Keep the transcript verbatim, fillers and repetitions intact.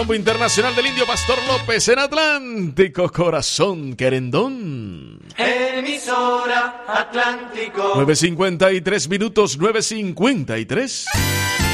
Internacional del Indio Pastor López en Atlántico Corazón Querendón. Emisora Atlántico. nueve cincuenta y tres minutos, nueve cincuenta y tres.